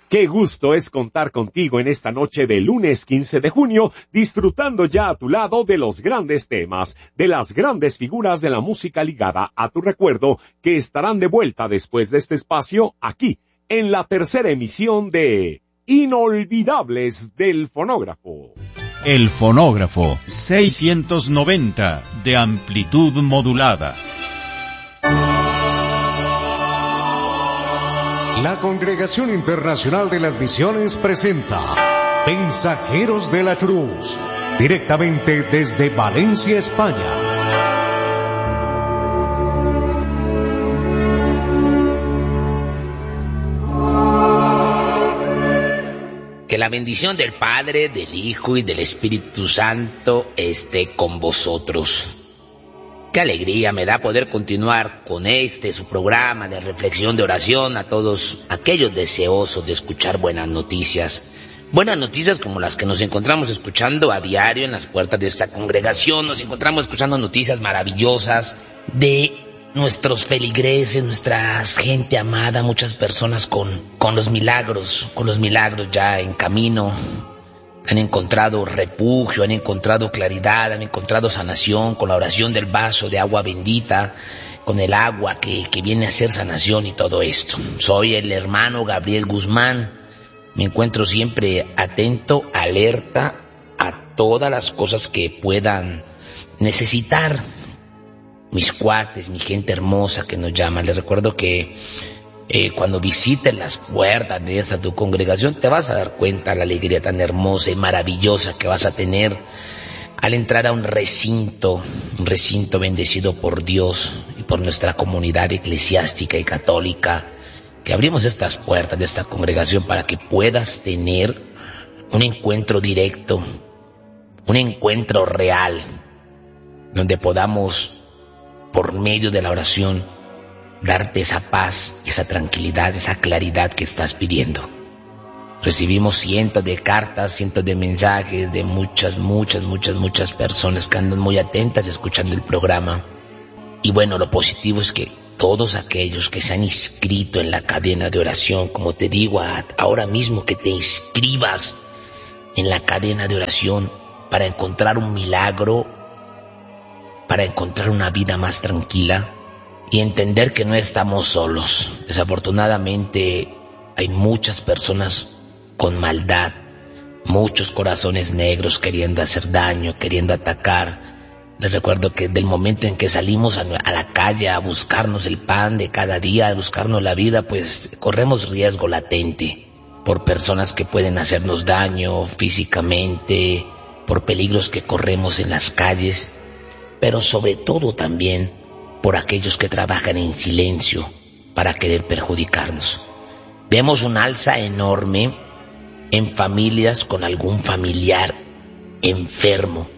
Qué gusto es contar contigo en esta noche de lunes 15 de junio, disfrutando ya a tu lado de los grandes temas, de las grandes figuras de la música ligada a tu recuerdo, que estarán de vuelta después de este espacio aquí, en la tercera emisión de Inolvidables del Fonógrafo. El Fonógrafo 690 de amplitud modulada. La Congregación Internacional de las Misiones presenta Mensajeros de la Cruz, directamente desde Valencia, España. Que la bendición del Padre, del Hijo y del Espíritu Santo esté con vosotros. Qué alegría me da poder continuar con su programa de reflexión, de oración a todos aquellos deseosos de escuchar buenas noticias. Buenas noticias como las que nos encontramos escuchando a diario en las puertas de esta congregación. Nos encontramos escuchando noticias maravillosas de nuestros feligreses, nuestra gente amada, muchas personas con los milagros ya en camino. Han encontrado refugio, han encontrado claridad, han encontrado sanación con la oración del vaso de agua bendita, con el agua que viene a ser sanación y todo esto. Soy el hermano Gabriel Guzmán. Me encuentro siempre atento, alerta a todas las cosas que puedan necesitar mis cuates, mi gente hermosa que nos llama. Les recuerdo que cuando visites las puertas de esa tu congregación te vas a dar cuenta de la alegría tan hermosa y maravillosa que vas a tener al entrar a un recinto bendecido por Dios y por nuestra comunidad eclesiástica y católica, que abrimos estas puertas de esta congregación para que puedas tener un encuentro directo, un encuentro real, donde podamos, por medio de la oración, darte esa paz, esa tranquilidad, esa claridad que estás pidiendo. Recibimos cientos de cartas, cientos de mensajes de muchas personas que andan muy atentas escuchando el programa. Y bueno, lo positivo es que todos aquellos que se han inscrito en la cadena de oración, como te digo, ahora mismo que te inscribas en la cadena de oración para encontrar un milagro, para encontrar una vida más tranquila, y entender que no estamos solos. Desafortunadamente hay muchas personas con maldad, muchos corazones negros queriendo hacer daño, queriendo atacar. Les recuerdo que del momento en que salimos a la calle a buscarnos el pan de cada día, a buscarnos la vida, pues corremos riesgo latente por personas que pueden hacernos daño físicamente, por peligros que corremos en las calles, pero sobre todo también por aquellos que trabajan en silencio para querer perjudicarnos. Vemos un alza enorme en familias con algún familiar enfermo,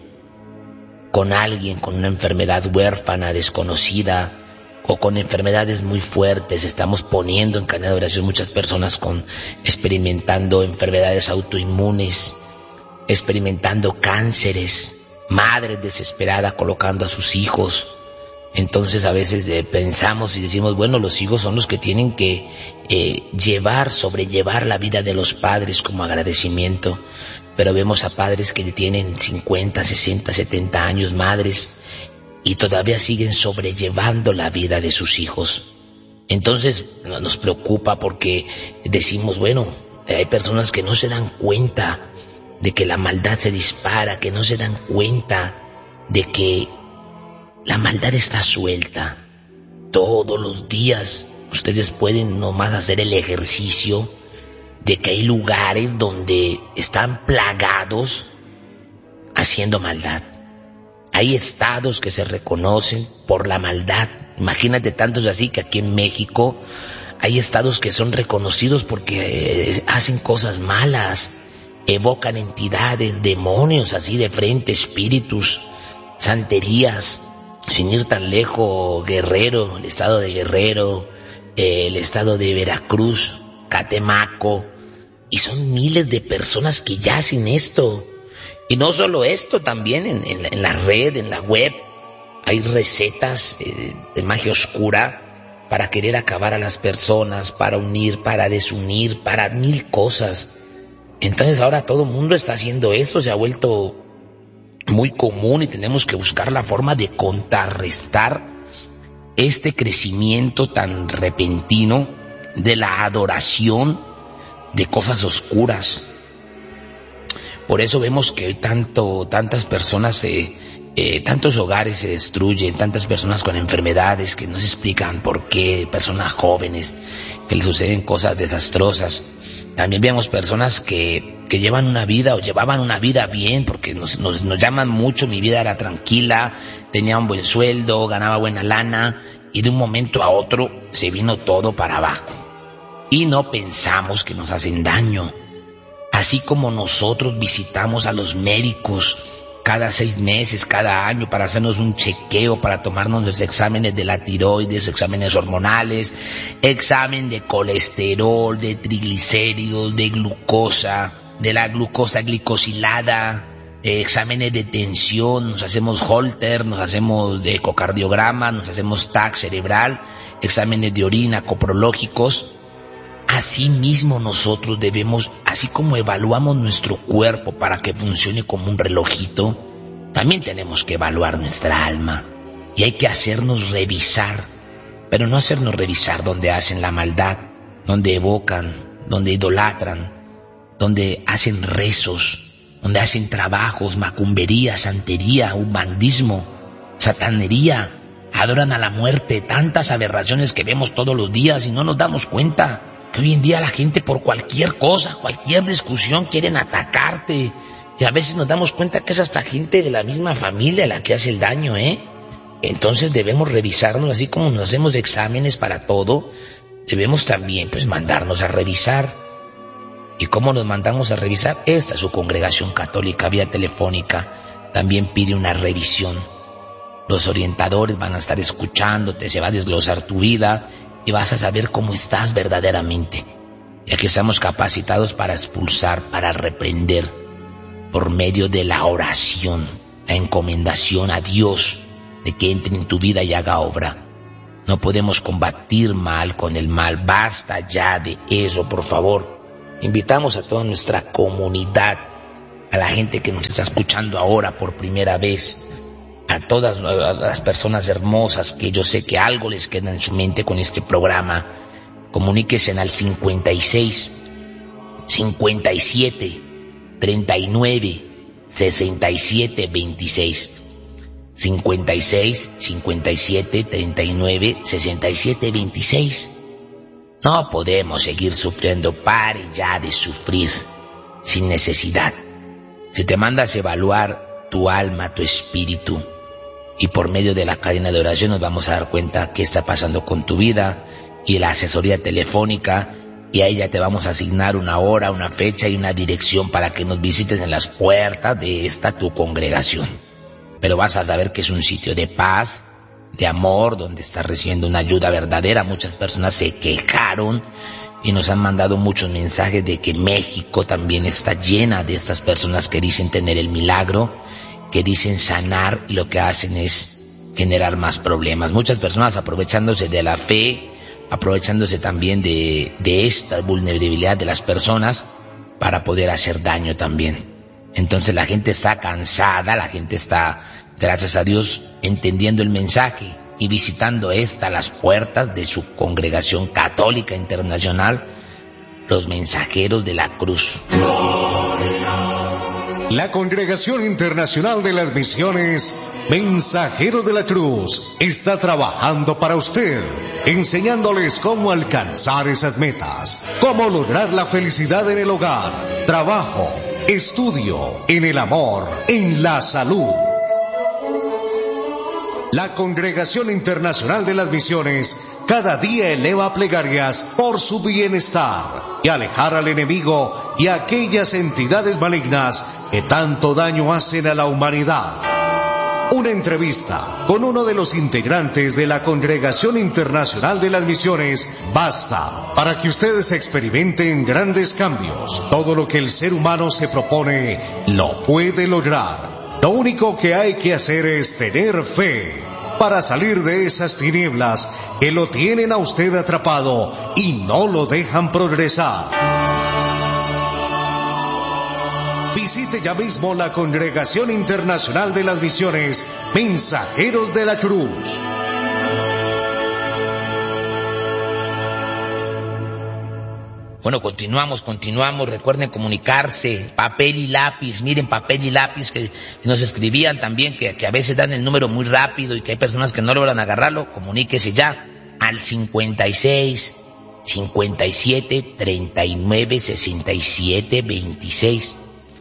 con alguien con una enfermedad huérfana, desconocida, o con enfermedades muy fuertes. Estamos poniendo en cadena de oración muchas personas experimentando enfermedades autoinmunes, experimentando cánceres, madres desesperadas colocando a sus hijos. Entonces a veces pensamos y decimos, bueno, los hijos son los que tienen que sobrellevar la vida de los padres como agradecimiento, pero vemos a padres que tienen 50, 60, 70 años, madres, y todavía siguen sobrellevando la vida de sus hijos. Entonces nos preocupa porque decimos, bueno, hay personas que no se dan cuenta de que la maldad se dispara, que no se dan cuenta de que la maldad está suelta. Todos los días ustedes pueden nomás hacer el ejercicio de que hay lugares donde están plagados haciendo maldad. Hay estados que se reconocen por la maldad. Imagínate tantos así que aquí en México hay estados que son reconocidos porque hacen cosas malas, evocan entidades, demonios así de frente, espíritus, santerías. Sin ir tan lejos, Guerrero, el estado de Guerrero, el estado de Veracruz, Catemaco, y son miles de personas que ya hacen esto. Y no solo esto, también en la red, en la web, hay recetas de magia oscura para querer acabar a las personas, para unir, para desunir, para 1000 cosas. Entonces ahora todo el mundo está haciendo esto, se ha vuelto muy común y tenemos que buscar la forma de contrarrestar este crecimiento tan repentino de la adoración de cosas oscuras. Por eso vemos que tantas personas, tantos hogares se destruyen, tantas personas con enfermedades que no se explican por qué, personas jóvenes que les suceden cosas desastrosas. También vemos personas que llevan una vida o llevaban una vida bien, porque nos llaman mucho, mi vida era tranquila, tenía un buen sueldo, ganaba buena lana, y de un momento a otro se vino todo para abajo. Y no pensamos que nos hacen daño. Así como nosotros visitamos a los médicos cada 6 meses, cada año, para hacernos un chequeo, para tomarnos los exámenes de la tiroides, exámenes hormonales, examen de colesterol, de triglicéridos, de glucosa, de la glucosa glicosilada, exámenes de tensión, nos hacemos Holter, nos hacemos de ecocardiograma, nos hacemos TAC cerebral, exámenes de orina, coprológicos. Así mismo nosotros debemos, así como evaluamos nuestro cuerpo para que funcione como un relojito, también tenemos que evaluar nuestra alma. Y hay que hacernos revisar, pero no hacernos revisar donde hacen la maldad, donde evocan, donde idolatran, donde hacen rezos, donde hacen trabajos, macumbería, santería, umbandismo, satanería, adoran a la muerte, tantas aberraciones que vemos todos los días y no nos damos cuenta. Que hoy en día la gente por cualquier cosa, cualquier discusión quieren atacarte. Y a veces nos damos cuenta que es hasta gente de la misma familia la que hace el daño, Entonces debemos revisarnos, así como nos hacemos exámenes para todo, debemos también mandarnos a revisar. ¿Y cómo nos mandamos a revisar? Esta es su congregación católica vía telefónica. También pide una revisión. Los orientadores van a estar escuchándote, se va a desglosar tu vida y vas a saber cómo estás verdaderamente. Y aquí estamos capacitados para expulsar, para reprender, por medio de la oración, la encomendación a Dios de que entre en tu vida y haga obra. No podemos combatir mal con el mal. Basta ya de eso, por favor. Invitamos a toda nuestra comunidad, a la gente que nos está escuchando ahora por primera vez, a todas las personas hermosas que yo sé que algo les queda en su mente con este programa. Comuníquense al 56 57 39 67 26. 56 57 39 67 26. No podemos seguir sufriendo. Pare ya de sufrir sin necesidad. Si te mandas a evaluar tu alma, tu espíritu, y por medio de la cadena de oración nos vamos a dar cuenta qué está pasando con tu vida, y la asesoría telefónica, y ahí ya te vamos a asignar una hora, una fecha y una dirección para que nos visites en las puertas de esta tu congregación. Pero vas a saber que es un sitio de paz, de amor, donde estás recibiendo una ayuda verdadera. Muchas personas se quejaron y nos han mandado muchos mensajes de que México también está llena de estas personas que dicen tener el milagro, que dicen sanar, y lo que hacen es generar más problemas. Muchas personas aprovechándose de la fe, aprovechándose también de esta vulnerabilidad de las personas para poder hacer daño también. Entonces la gente está cansada, la gente está, gracias a Dios, entendiendo el mensaje y visitando las puertas de su congregación católica internacional, los mensajeros de la cruz. La Congregación Internacional de las Misiones Mensajeros de la Cruz está trabajando para usted, enseñándoles cómo alcanzar esas metas, cómo lograr la felicidad en el hogar, trabajo, estudio, en el amor, en la salud. La Congregación Internacional de las Misiones cada día eleva plegarias por su bienestar y alejar al enemigo y a aquellas entidades malignas que tanto daño hacen a la humanidad. Una entrevista con uno de los integrantes de la Congregación Internacional de las Misiones basta para que ustedes experimenten grandes cambios. Todo lo que el ser humano se propone lo puede lograr. Lo único que hay que hacer es tener fe para salir de esas tinieblas que lo tienen a usted atrapado y no lo dejan progresar. Visite ya mismo la Congregación Internacional de las Misiones Mensajeros de la Cruz. Bueno, continuamos. Recuerden comunicarse, papel y lápiz. Miren, papel y lápiz, que nos escribían también que a veces dan el número muy rápido y que hay personas que no logran agarrarlo. Comuníquese ya al 56 57 39 67 26.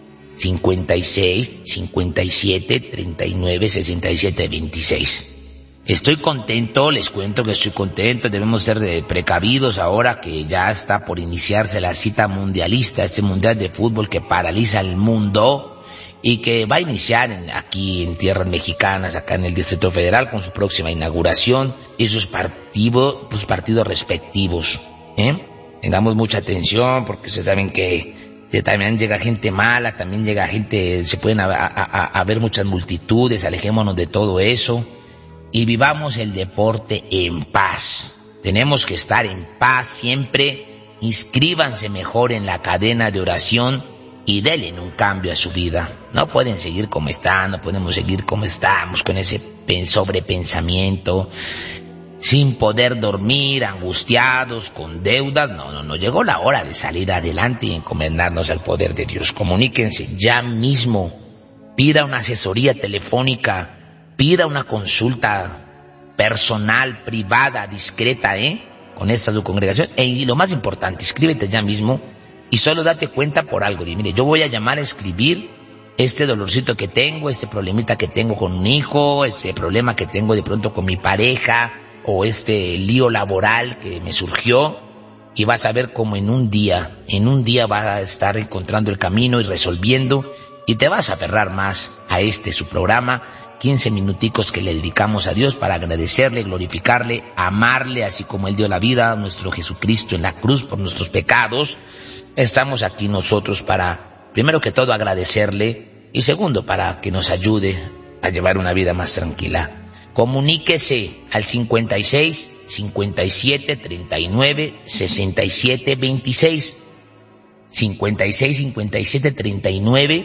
56 57 39 67 26. Estoy contento, les cuento que estoy contento. Debemos ser precavidos ahora que ya está por iniciarse la cita mundialista, este mundial de fútbol que paraliza el mundo y que va a iniciar aquí en tierras mexicanas, acá en el Distrito Federal, con su próxima inauguración y sus partidos respectivos. Tengamos mucha atención, porque ustedes saben que también llega gente mala, también llega gente, se pueden haber muchas multitudes. Alejémonos de todo eso y vivamos el deporte en paz. Tenemos que estar en paz siempre. Inscríbanse mejor en la cadena de oración y denle un cambio a su vida. No pueden seguir como están, no podemos seguir como estamos, con ese sobrepensamiento, sin poder dormir, angustiados, con deudas. No, llegó la hora de salir adelante y encomendarnos al poder de Dios. Comuníquense ya mismo, pida una asesoría telefónica, pida una consulta personal, privada, discreta, con esta su congregación. Y lo más importante, inscríbete ya mismo y solo date cuenta por algo. Mire, yo voy a llamar a escribir este dolorcito que tengo, este problemita que tengo con un hijo, este problema que tengo de pronto con mi pareja, o este lío laboral que me surgió, y vas a ver cómo en un día vas a estar encontrando el camino y resolviendo, y te vas a aferrar más a su programa, 15 minuticos que le dedicamos a Dios para agradecerle, glorificarle, amarle, así como Él dio la vida a nuestro Jesucristo en la cruz por nuestros pecados. Estamos aquí nosotros para, primero que todo, agradecerle, y segundo, para que nos ayude a llevar una vida más tranquila. Comuníquese al 56 57 39 67 26. 56 57 39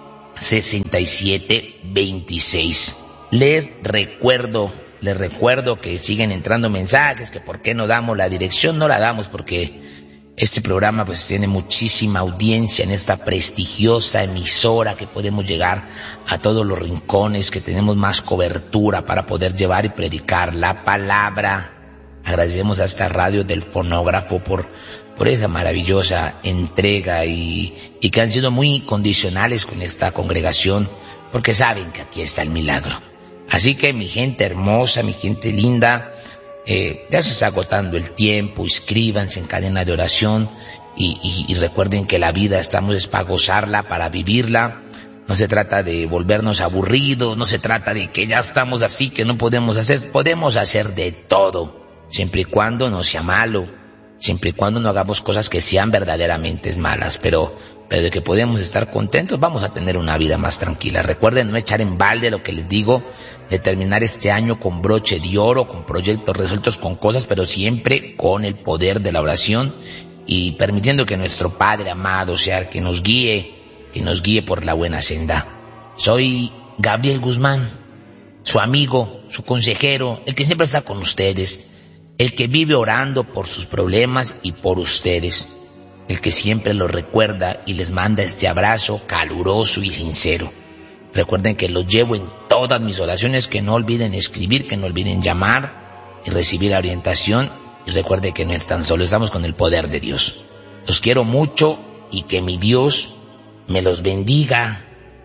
67 26. Les recuerdo que siguen entrando mensajes, que por qué no damos la dirección. No la damos porque este programa pues tiene muchísima audiencia en esta prestigiosa emisora, que podemos llegar a todos los rincones, que tenemos más cobertura para poder llevar y predicar la palabra. Agradecemos a esta radio del Fonógrafo por esa maravillosa entrega y que han sido muy condicionales con esta congregación, porque saben que aquí está el milagro. Así que mi gente hermosa, mi gente linda, ya se está agotando el tiempo. Inscríbanse en cadena de oración y recuerden que la vida estamos para gozarla, para vivirla. No se trata de volvernos aburridos, no se trata de que ya estamos así, que no podemos hacer de todo, siempre y cuando no sea malo, siempre y cuando no hagamos cosas que sean verdaderamente malas, pero de que podemos estar contentos, vamos a tener una vida más tranquila. Recuerden no echar en balde lo que les digo, de terminar este año con broche de oro, con proyectos resueltos, con cosas, pero siempre con el poder de la oración y permitiendo que nuestro Padre amado sea el que nos guíe por la buena senda. Soy Gabriel Guzmán, su amigo, su consejero, el que siempre está con ustedes, el que vive orando por sus problemas y por ustedes, el que siempre los recuerda y les manda este abrazo caluroso y sincero. Recuerden que los llevo en todas mis oraciones, que no olviden escribir, que no olviden llamar y recibir la orientación, y recuerden que no están solos, estamos con el poder de Dios. Los quiero mucho y que mi Dios me los bendiga.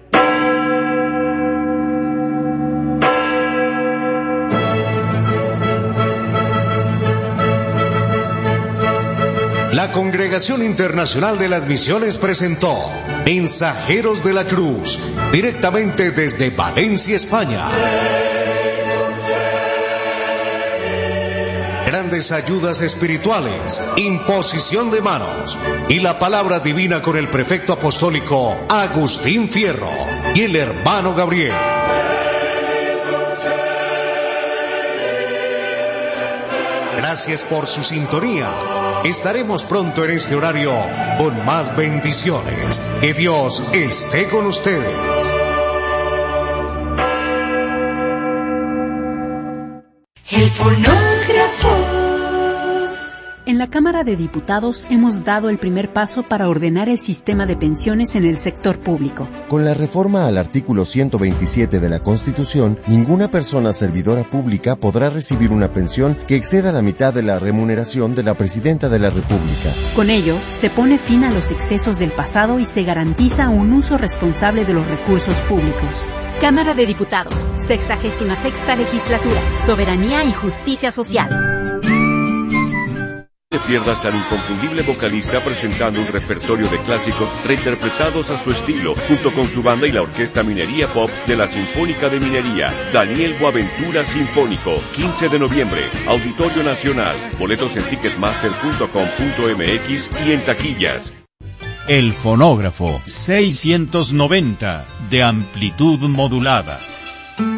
La Congregación Internacional de las Misiones presentó Mensajeros de la Cruz, directamente desde Valencia, España. Grandes ayudas espirituales, imposición de manos y la palabra divina con el prefecto apostólico Agustín Fierro y el hermano Gabriel. Gracias por su sintonía. Estaremos pronto en este horario con más bendiciones. Que Dios esté con ustedes. El fonógrafo. En la Cámara de Diputados hemos dado el primer paso para ordenar el sistema de pensiones en el sector público. Con la reforma al artículo 127 de la Constitución, ninguna persona servidora pública podrá recibir una pensión que exceda la mitad de la remuneración de la Presidenta de la República. Con ello, se pone fin a los excesos del pasado y se garantiza un uso responsable de los recursos públicos. Cámara de Diputados, 66ª Legislatura, Soberanía y Justicia Social. No te pierdas al inconfundible vocalista presentando un repertorio de clásicos reinterpretados a su estilo, junto con su banda y la Orquesta Minería Pop de la Sinfónica de Minería. Daniel Boaventura Sinfónico, 15 de noviembre, Auditorio Nacional. Boletos en ticketmaster.com.mx y en taquillas. El fonógrafo 690 de amplitud modulada.